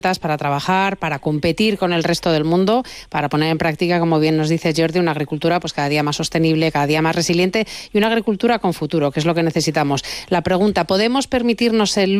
para trabajar, para competir con el resto del mundo, para poner en práctica, como bien nos dice Jordi, una agricultura pues cada día más sostenible, cada día más resiliente y una agricultura con futuro, que es lo que necesitamos. La pregunta, ¿podemos permitirnos el